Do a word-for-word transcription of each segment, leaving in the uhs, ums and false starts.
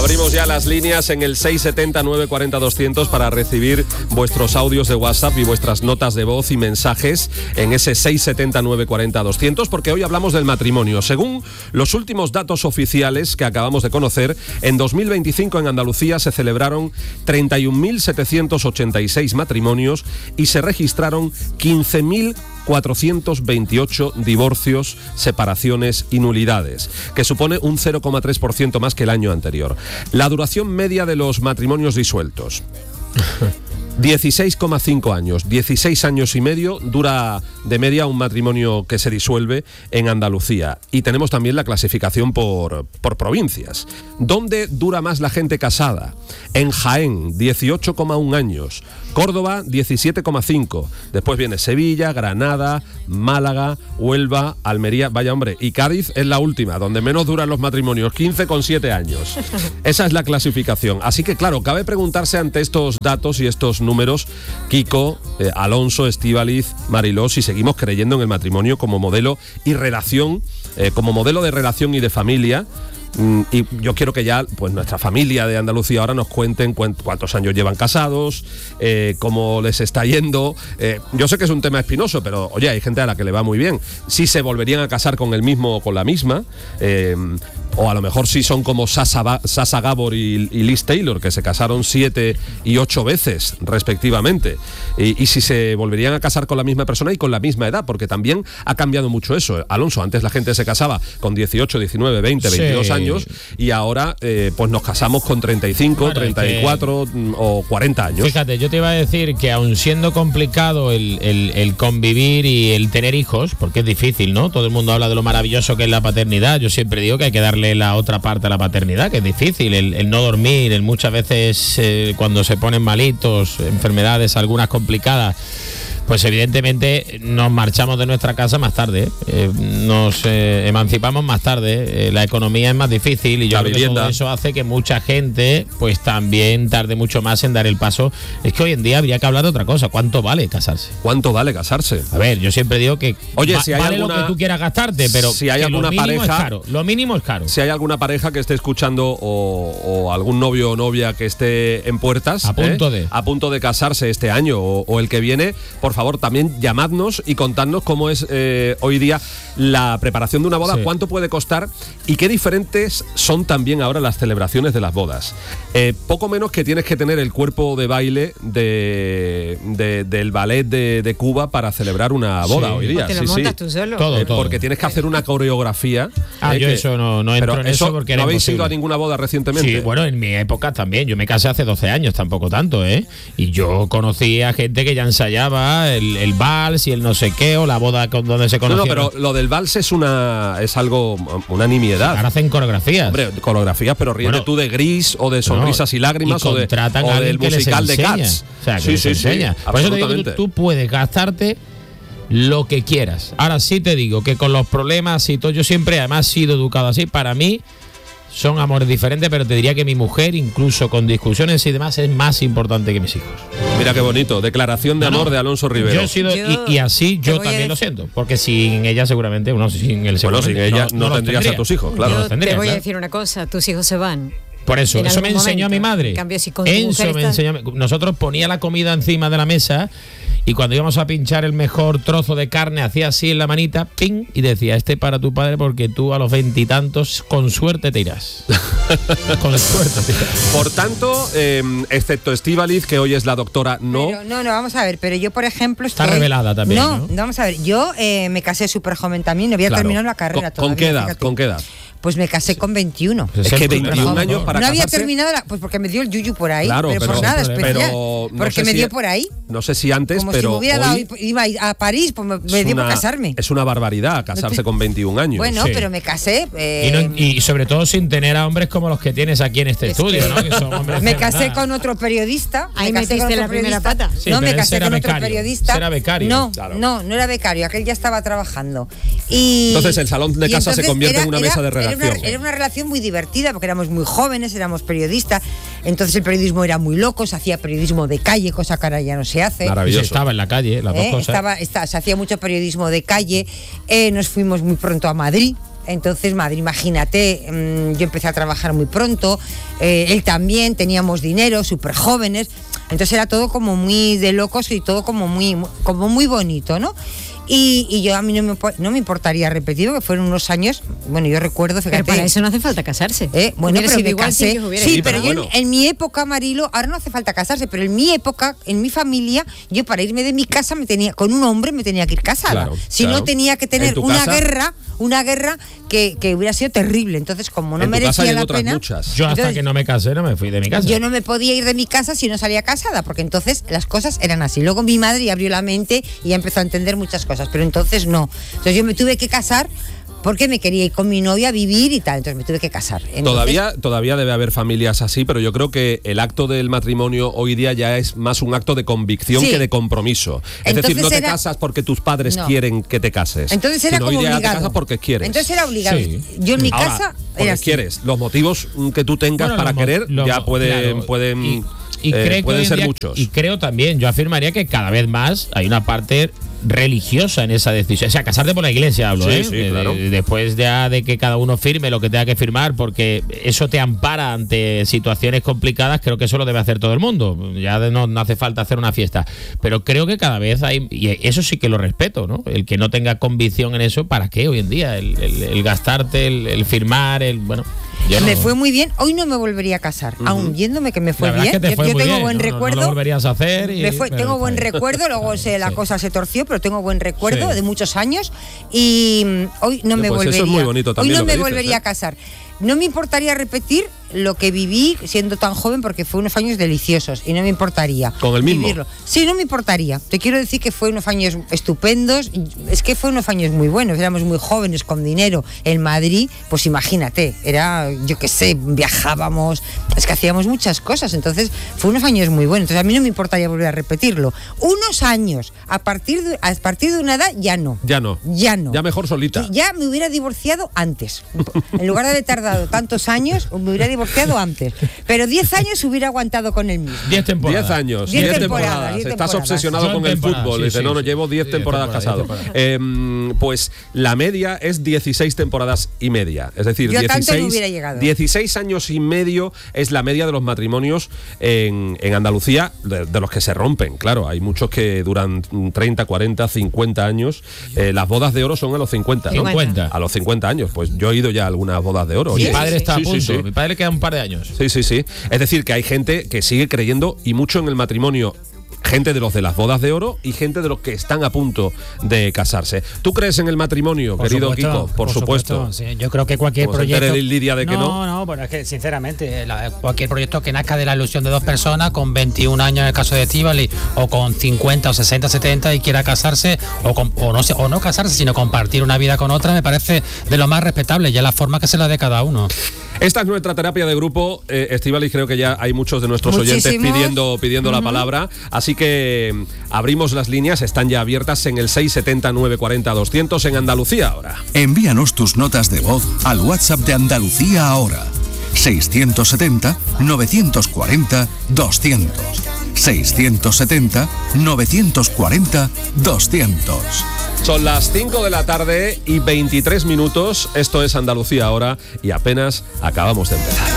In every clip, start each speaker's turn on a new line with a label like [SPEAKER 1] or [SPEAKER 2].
[SPEAKER 1] Abrimos ya las líneas en el seis siete cero, nueve cuatro cero, doscientos para recibir vuestros audios de WhatsApp y vuestras notas de voz y mensajes en ese seis siete cero, nueve cuatro cero, doscientos, porque hoy hablamos del matrimonio. Según los últimos datos oficiales que acabamos de conocer, en dos mil veinticinco en Andalucía se celebraron treinta y un mil setecientos ochenta y seis matrimonios y se registraron quince mil cuatrocientos veintiocho divorcios, separaciones y nulidades, que supone un cero coma tres por ciento más que el año anterior. La duración media de los matrimonios disueltos: dieciséis coma cinco años, dieciséis años y medio dura de media un matrimonio que se disuelve en Andalucía. Y tenemos también la clasificación por, por provincias. ¿Dónde dura más la gente casada? En Jaén, dieciocho coma uno años. Córdoba, diecisiete coma cinco. Después viene Sevilla, Granada, Málaga, Huelva, Almería, vaya hombre, y Cádiz es la última, donde menos duran los matrimonios, quince coma siete años. Esa es la clasificación. Así que claro, cabe preguntarse ante estos datos y estos números, Kiko, eh, Alonso, Estíbaliz, Mariló, si seguimos creyendo en el matrimonio como modelo y relación, eh, como modelo de relación y de familia. Y yo quiero que ya pues nuestra familia de Andalucía ahora nos cuenten cuántos años llevan casados, eh, cómo les está yendo. Eh, yo sé que es un tema espinoso, pero oye, hay gente a la que le va muy bien. Si se volverían a casar con el mismo o con la misma, eh, o a lo mejor si son como Sasha, Sasha Gabor y, y Liz Taylor, que se casaron siete y ocho veces respectivamente. Y, y si se volverían a casar con la misma persona y con la misma edad, porque también ha cambiado mucho eso. Alonso, antes la gente se casaba con dieciocho, diecinueve, veinte, veintidós sí. años. Y ahora eh, pues nos casamos con treinta y cinco, claro, treinta y cuatro es que, o cuarenta años.
[SPEAKER 2] Fíjate, yo te iba a decir que aun siendo complicado el, el, el convivir y el tener hijos, porque es difícil, ¿no? Todo el mundo habla de lo maravilloso que es la paternidad. Yo siempre digo que hay que darle la otra parte a la paternidad, que es difícil, el, el no dormir, el muchas veces eh, cuando se ponen malitos, enfermedades algunas complicadas. Pues evidentemente nos marchamos de nuestra casa más tarde, eh, nos eh, emancipamos más tarde, eh, la economía es más difícil y yo la creo vivienda. Que todo eso hace que mucha gente pues también tarde mucho más en dar el paso. Es que hoy en día habría que hablar de otra cosa. ¿Cuánto vale casarse?
[SPEAKER 1] ¿Cuánto vale casarse?
[SPEAKER 2] A ver, yo siempre digo que
[SPEAKER 1] Oye,
[SPEAKER 2] va,
[SPEAKER 1] si hay
[SPEAKER 2] vale
[SPEAKER 1] alguna,
[SPEAKER 2] lo que tú quieras gastarte, pero
[SPEAKER 1] si hay
[SPEAKER 2] que
[SPEAKER 1] alguna
[SPEAKER 2] lo mínimo
[SPEAKER 1] pareja,
[SPEAKER 2] es caro. Lo mínimo es caro.
[SPEAKER 1] Si hay alguna pareja que esté escuchando o, o algún novio o novia que esté en puertas,
[SPEAKER 2] a punto
[SPEAKER 1] ¿eh?
[SPEAKER 2] de
[SPEAKER 1] a punto de casarse este año o, o el que viene, por favor, también llamadnos y contadnos cómo es eh, hoy día la preparación de una boda, sí. Cuánto puede costar y qué diferentes son también ahora las celebraciones de las bodas. Eh, poco menos que tienes que tener el cuerpo de baile de, de, del ballet de, de Cuba para celebrar una boda, sí. Hoy día.
[SPEAKER 3] Te lo
[SPEAKER 1] sí,
[SPEAKER 3] montas
[SPEAKER 1] sí.
[SPEAKER 3] tú solo.
[SPEAKER 2] Todo,
[SPEAKER 1] eh,
[SPEAKER 2] todo.
[SPEAKER 1] Porque tienes que hacer una coreografía.
[SPEAKER 2] Ah,
[SPEAKER 1] eh,
[SPEAKER 2] yo
[SPEAKER 1] que,
[SPEAKER 2] eso no, no entro en eso, eso porque
[SPEAKER 1] ¿no
[SPEAKER 2] era
[SPEAKER 1] habéis
[SPEAKER 2] imposible.
[SPEAKER 1] ido a ninguna boda recientemente?
[SPEAKER 2] Sí, bueno, en mi época también. Yo me casé hace doce años, tampoco tanto, ¿eh? Y yo conocí a gente que ya ensayaba el, el vals y el no sé qué, o la boda con donde se conocía.
[SPEAKER 1] No, no, pero lo del vals es una es algo, una nimiedad.
[SPEAKER 2] Ahora hacen coreografías.
[SPEAKER 1] Hombre, coreografías, pero ríete bueno, tú de Gris o de Sonrisas no, y Lágrimas y o, de, o del musical de Cats.
[SPEAKER 2] O sea, que
[SPEAKER 1] sí,
[SPEAKER 2] les
[SPEAKER 1] sí,
[SPEAKER 2] enseña.
[SPEAKER 1] sí,
[SPEAKER 2] por eso te digo que tú, tú puedes gastarte lo que quieras. Ahora sí te digo que con los problemas y todo, yo siempre además he sido educado así. Para mí son amores diferentes, pero te diría que mi mujer, incluso con discusiones y demás, es más importante que mis hijos.
[SPEAKER 1] Mira qué bonito, declaración de
[SPEAKER 2] no,
[SPEAKER 1] amor
[SPEAKER 2] no,
[SPEAKER 1] de Alonso Rivero.
[SPEAKER 2] Yo he sido, yo, y, y así yo también lo siento, porque sin ella seguramente, bueno, sin él
[SPEAKER 1] bueno, sin ella no, no, no tendrías
[SPEAKER 2] tendría.
[SPEAKER 1] a tus hijos, claro.
[SPEAKER 3] Yo
[SPEAKER 1] tendría,
[SPEAKER 3] te voy
[SPEAKER 1] claro.
[SPEAKER 3] a decir una cosa, tus hijos se van.
[SPEAKER 2] Por eso, eso me enseñó a mi madre.
[SPEAKER 3] En cambio, si con tu
[SPEAKER 2] eso
[SPEAKER 3] mujer
[SPEAKER 2] me
[SPEAKER 3] estás...
[SPEAKER 2] enseñó. Nosotros ponía la comida encima de la mesa y cuando íbamos a pinchar el mejor trozo de carne, hacía así en la manita, ping, y decía, este para tu padre porque tú a los veintitantos con suerte te irás. Con suerte te irás.
[SPEAKER 1] Por tanto, eh, excepto Estíbaliz, que hoy es la doctora, no.
[SPEAKER 4] Pero, no, no, vamos a ver, pero yo, por ejemplo, estoy...
[SPEAKER 2] Está revelada también,
[SPEAKER 4] no,
[SPEAKER 2] ¿no?
[SPEAKER 4] No, vamos a ver, yo eh, me casé súper joven también, no había
[SPEAKER 1] claro.
[SPEAKER 4] terminado la carrera
[SPEAKER 1] ¿Con,
[SPEAKER 4] todavía.
[SPEAKER 1] ¿Con qué edad?
[SPEAKER 4] Fíjate.
[SPEAKER 1] ¿Con qué edad?
[SPEAKER 4] Pues me casé con veintiuno.
[SPEAKER 2] Pues
[SPEAKER 1] es, es que veintiún años para
[SPEAKER 4] no
[SPEAKER 1] casarse.
[SPEAKER 4] No había terminado, la, pues porque me dio el yuyu por ahí,
[SPEAKER 1] claro,
[SPEAKER 4] pero,
[SPEAKER 1] pero
[SPEAKER 4] por nada
[SPEAKER 1] pero,
[SPEAKER 4] especial.
[SPEAKER 1] Pero no
[SPEAKER 4] porque me
[SPEAKER 1] si,
[SPEAKER 4] dio por ahí.
[SPEAKER 1] No sé si antes,
[SPEAKER 4] como
[SPEAKER 1] pero
[SPEAKER 4] si me hubiera
[SPEAKER 1] hoy
[SPEAKER 4] dado, iba a París, pues me, me dio
[SPEAKER 1] una,
[SPEAKER 4] por casarme.
[SPEAKER 1] Es una barbaridad casarse con veintiún años.
[SPEAKER 4] Bueno,
[SPEAKER 2] sí.
[SPEAKER 4] pero me casé. Eh,
[SPEAKER 2] y, no, y sobre todo sin tener a hombres como los que tienes aquí en este estudio, que, ¿no? Que son hombres
[SPEAKER 4] me casé con otro periodista.
[SPEAKER 3] Ahí
[SPEAKER 4] me
[SPEAKER 3] metiste la primera pata.
[SPEAKER 2] Sí,
[SPEAKER 4] no, me casé con
[SPEAKER 2] becario,
[SPEAKER 4] otro periodista.
[SPEAKER 2] Era becario.
[SPEAKER 4] No,
[SPEAKER 1] claro.
[SPEAKER 4] no, no era becario, aquel ya estaba trabajando. Y,
[SPEAKER 1] entonces el salón de casa se convierte
[SPEAKER 4] era,
[SPEAKER 1] en una
[SPEAKER 4] era,
[SPEAKER 1] mesa de redacción.
[SPEAKER 4] Era una, era una relación muy divertida porque éramos muy jóvenes, éramos periodistas. Entonces el periodismo era muy loco, se hacía periodismo de calle, cosa que ahora ya no se hace.
[SPEAKER 1] Maravilloso.
[SPEAKER 2] Y se estaba en la calle, las
[SPEAKER 4] eh,
[SPEAKER 2] dos cosas.
[SPEAKER 4] Estaba, está, se hacía mucho periodismo de calle. Eh, nos fuimos muy pronto a Madrid. Entonces, madre, imagínate, mmm, yo empecé a trabajar muy pronto, eh, él también, teníamos dinero, súper jóvenes, entonces era todo como muy de locos y todo como muy, como muy bonito, ¿no? Y, y yo a mí no me, no me importaría repetir, que fueron unos años, bueno, yo recuerdo, fíjate.
[SPEAKER 3] Pero para eso no hace falta casarse.
[SPEAKER 4] ¿Eh? Bueno,
[SPEAKER 3] hubiera
[SPEAKER 4] pero
[SPEAKER 3] sido
[SPEAKER 4] me
[SPEAKER 3] igual
[SPEAKER 4] casé.
[SPEAKER 3] si hubiera
[SPEAKER 4] Sí,
[SPEAKER 3] ido.
[SPEAKER 4] pero,
[SPEAKER 1] pero
[SPEAKER 4] yo
[SPEAKER 1] bueno.
[SPEAKER 4] en, en mi época, Marilo, ahora no hace falta casarse, pero en mi época, en mi familia, yo para irme de mi casa me tenía, con un hombre me tenía que ir casada.
[SPEAKER 1] Claro,
[SPEAKER 4] si
[SPEAKER 1] claro.
[SPEAKER 4] no tenía que
[SPEAKER 1] ¿En
[SPEAKER 4] tener
[SPEAKER 1] tu
[SPEAKER 4] una
[SPEAKER 1] casa?
[SPEAKER 4] guerra, una guerra que, que hubiera sido terrible. Entonces, como no
[SPEAKER 1] en tu casa y
[SPEAKER 4] merecía
[SPEAKER 1] en
[SPEAKER 4] la
[SPEAKER 1] otras
[SPEAKER 4] pena.
[SPEAKER 1] muchas.
[SPEAKER 2] Yo hasta
[SPEAKER 4] Entonces,
[SPEAKER 2] que no me casé no me fui de mi casa.
[SPEAKER 4] Yo no me podía ir de mi casa si no salía casada, porque entonces las cosas eran así. Luego mi madre ya abrió la mente y ya empezó a entender muchas cosas, pero entonces no. Entonces yo me tuve que casar porque me quería ir con mi novia a vivir y tal, entonces me tuve que casar. Entonces,
[SPEAKER 1] Todavía, todavía debe haber familias así, pero yo creo que el acto del matrimonio hoy día ya es más un acto de convicción
[SPEAKER 4] Sí.
[SPEAKER 1] que de compromiso. Es
[SPEAKER 4] Entonces
[SPEAKER 1] decir, no te
[SPEAKER 4] era-
[SPEAKER 1] casas porque tus padres
[SPEAKER 4] No.
[SPEAKER 1] quieren que te cases.
[SPEAKER 4] Entonces era
[SPEAKER 1] sino hoy
[SPEAKER 4] como
[SPEAKER 1] día
[SPEAKER 4] obligado.
[SPEAKER 1] te casas porque quieres.
[SPEAKER 4] Entonces era obligado.
[SPEAKER 2] Sí.
[SPEAKER 4] Yo en mi
[SPEAKER 1] Ahora,
[SPEAKER 4] casa
[SPEAKER 1] porque
[SPEAKER 4] era así.
[SPEAKER 1] quieres. Los motivos que tú tengas
[SPEAKER 2] Bueno,
[SPEAKER 1] para
[SPEAKER 2] los mo-
[SPEAKER 1] querer
[SPEAKER 2] los
[SPEAKER 1] ya
[SPEAKER 2] mo-
[SPEAKER 1] pueden,
[SPEAKER 2] claro,
[SPEAKER 1] pueden,
[SPEAKER 2] y, y
[SPEAKER 1] eh,
[SPEAKER 2] creo que
[SPEAKER 1] pueden
[SPEAKER 2] hoy en
[SPEAKER 1] ser
[SPEAKER 2] día-
[SPEAKER 1] muchos.
[SPEAKER 2] Y creo también, yo afirmaría que cada vez más hay una parte religiosa en esa decisión. O sea, casarte por la iglesia hablo,
[SPEAKER 1] Sí,
[SPEAKER 2] ¿eh?
[SPEAKER 1] sí,
[SPEAKER 2] De-
[SPEAKER 1] claro.
[SPEAKER 2] de- después ya de que cada uno firme lo que tenga que firmar, porque eso te ampara ante situaciones complicadas, creo que eso lo debe hacer todo el mundo. Ya de- no, no hace falta hacer una fiesta. Pero creo que cada vez hay, y eso sí que lo respeto, ¿no? El que no tenga convicción en eso, ¿para qué hoy en día? El, el- el gastarte, el, el firmar, el bueno. yo
[SPEAKER 4] Me
[SPEAKER 2] no-
[SPEAKER 4] fue muy bien. Hoy no me volvería a casar, aún viéndome que me fue
[SPEAKER 2] La verdad
[SPEAKER 4] bien.
[SPEAKER 2] es que te
[SPEAKER 4] yo
[SPEAKER 2] fue
[SPEAKER 4] yo
[SPEAKER 2] muy
[SPEAKER 4] tengo
[SPEAKER 2] bien,
[SPEAKER 4] buen
[SPEAKER 2] ¿no? No-
[SPEAKER 4] recuerdo.
[SPEAKER 2] No lo volverías a hacer. Y,
[SPEAKER 4] Me fue-
[SPEAKER 2] pero
[SPEAKER 4] tengo
[SPEAKER 2] está
[SPEAKER 4] buen
[SPEAKER 2] bien.
[SPEAKER 4] recuerdo, luego se, la
[SPEAKER 2] Sí.
[SPEAKER 4] cosa se torció, pero tengo buen recuerdo
[SPEAKER 2] Sí.
[SPEAKER 4] de muchos años y mm, hoy no
[SPEAKER 1] Oye,
[SPEAKER 4] me
[SPEAKER 1] pues eso
[SPEAKER 4] volvería.
[SPEAKER 1] es muy bonito
[SPEAKER 4] hoy
[SPEAKER 1] también
[SPEAKER 4] no
[SPEAKER 1] lo que
[SPEAKER 4] me
[SPEAKER 1] dices,
[SPEAKER 4] volvería
[SPEAKER 1] ¿eh?
[SPEAKER 4] a casar. No me importaría repetir lo que viví siendo tan joven porque fue unos años deliciosos y no me importaría
[SPEAKER 1] ¿Con el mismo?
[SPEAKER 4] vivirlo. Sí, no me importaría. Te quiero decir que fue unos años estupendos. Es que fue unos años muy buenos. Éramos muy jóvenes con dinero. En Madrid, pues imagínate, era, yo qué sé, viajábamos, es que hacíamos muchas cosas. Entonces, fue unos años muy buenos. Entonces, a mí no me importaría volver a repetirlo. Unos años, a partir de, a partir de una edad, ya no.
[SPEAKER 1] Ya no.
[SPEAKER 4] Ya no.
[SPEAKER 1] Ya mejor solita.
[SPEAKER 4] Ya me hubiera divorciado antes. En lugar de haber tardado tantos años, me hubiera divorciado antes. Pero diez años hubiera aguantado con el mismo.
[SPEAKER 2] Diez temporadas.
[SPEAKER 1] Diez años,
[SPEAKER 4] Diez
[SPEAKER 1] diez
[SPEAKER 4] temporadas,
[SPEAKER 1] temporadas.
[SPEAKER 4] diez
[SPEAKER 1] Estás
[SPEAKER 4] temporadas.
[SPEAKER 1] obsesionado
[SPEAKER 2] Son
[SPEAKER 1] con el
[SPEAKER 2] temporadas,
[SPEAKER 1] fútbol.
[SPEAKER 2] sí,
[SPEAKER 1] Dice,
[SPEAKER 2] sí,
[SPEAKER 1] no, no,
[SPEAKER 2] sí.
[SPEAKER 1] llevo diez
[SPEAKER 2] Sí,
[SPEAKER 1] temporadas
[SPEAKER 2] temporadas,
[SPEAKER 1] casado.
[SPEAKER 2] diez
[SPEAKER 1] Eh, pues la media es dieciséis temporadas y media. Es decir,
[SPEAKER 4] Yo tanto no
[SPEAKER 1] dieciséis,
[SPEAKER 4] hubiera llegado.
[SPEAKER 1] dieciséis años y medio es la media de los matrimonios en, en Andalucía, de, de los que se rompen. Claro, hay muchos que duran treinta, cuarenta, cincuenta años. Eh, las bodas de oro son a los cincuenta, ¿no?
[SPEAKER 2] cincuenta.
[SPEAKER 1] A los cincuenta años. Pues yo he ido ya a algunas bodas de oro.
[SPEAKER 2] Mi
[SPEAKER 1] Oye,
[SPEAKER 2] padre está
[SPEAKER 1] sí,
[SPEAKER 2] a punto.
[SPEAKER 1] sí, sí.
[SPEAKER 2] Mi padre le queda un par de años.
[SPEAKER 1] Sí, sí, sí. Es decir, que hay gente que sigue creyendo y mucho en el matrimonio. Gente de los de las bodas de oro y gente de los que están a punto de casarse. ¿Tú crees en el matrimonio,
[SPEAKER 5] Por
[SPEAKER 1] querido
[SPEAKER 5] supuesto,
[SPEAKER 1] Kiko? Por, supuesto.
[SPEAKER 5] sí. Yo creo que cualquier
[SPEAKER 1] Como se
[SPEAKER 5] proyecto.
[SPEAKER 1] entere Lidia de que no.
[SPEAKER 5] No, no, bueno, es que sinceramente, la- cualquier proyecto que nazca de la ilusión de dos personas con veintiún años en el caso de Estíbaliz, o con cincuenta o sesenta, setenta y quiera casarse, o, con- o, no, sé- o no casarse, sino compartir una vida con otra, me parece de lo más respetable, ya la forma que se la dé cada uno.
[SPEAKER 1] Esta es nuestra terapia de grupo, eh, Estíbaliz, creo que ya hay muchos de nuestros oyentes
[SPEAKER 4] Muchísimos.
[SPEAKER 1] pidiendo, pidiendo la palabra, así que mm, abrimos las líneas, están ya abiertas en el seis siete cero, nueve cuatro cero, doscientos en Andalucía ahora.
[SPEAKER 6] Envíanos tus notas de voz al WhatsApp de Andalucía ahora. seiscientos setenta, novecientos cuarenta, doscientos. seiscientos setenta, novecientos cuarenta, doscientos.
[SPEAKER 1] Son las cinco de la tarde y veintitrés minutos, esto es Andalucía ahora y apenas acabamos de empezar.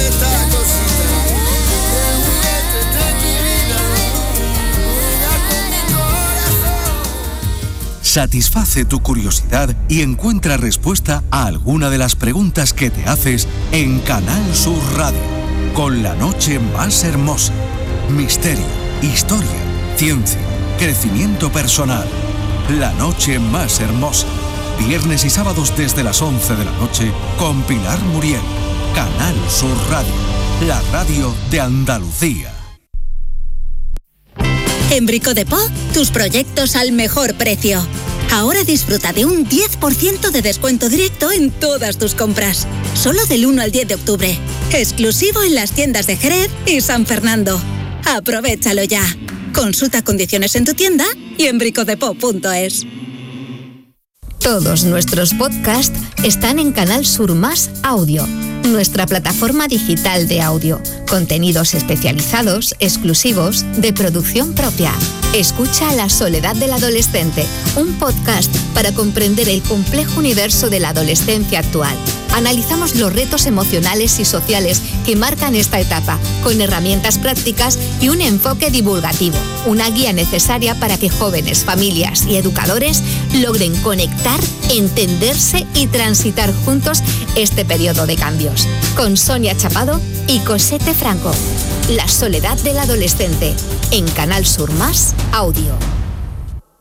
[SPEAKER 6] Satisface tu curiosidad y encuentra respuesta a alguna de las preguntas que te haces en Canal Sur Radio. Con la noche más hermosa. Misterio, historia, ciencia, crecimiento personal. La noche más hermosa. Viernes y sábados desde las once de la noche con Pilar Muriel. Canal Sur Radio. La radio de Andalucía.
[SPEAKER 7] En Brico de Po, tus proyectos al mejor precio. Ahora disfruta de un diez por ciento de descuento directo en todas tus compras. Solo del uno al diez de octubre. Exclusivo en las tiendas de Jerez y San Fernando. Aprovéchalo ya. Consulta condiciones en tu tienda y en bricodepo punto es.
[SPEAKER 8] Todos nuestros podcasts están en Canal Sur Más Audio. nuestra plataforma digital de audio, contenidos especializados, exclusivos, de producción propia. Escucha La soledad del adolescente, un podcast para comprender el complejo universo de la adolescencia actual. Analizamos los retos emocionales y sociales que marcan esta etapa, con herramientas prácticas y un enfoque divulgativo. Una guía necesaria para que jóvenes, familias y educadores logren conectar, entenderse y transitar juntos este periodo de cambios. Con Sonia Chapado y Cosette Franco. La soledad del adolescente, en Canal Sur Más Audio.